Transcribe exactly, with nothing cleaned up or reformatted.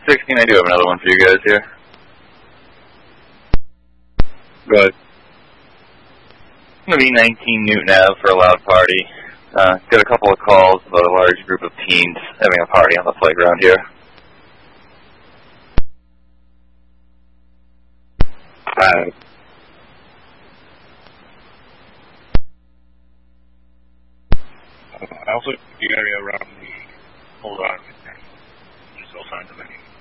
sixteen, I do have another one for you guys here. Go ahead. I'm going to be nineteen Newton Ave for a loud party. Uh, got a couple of calls about a large group of teens having a party on the playground here. Uh, I also think the area around the hold on. Just all signs of any.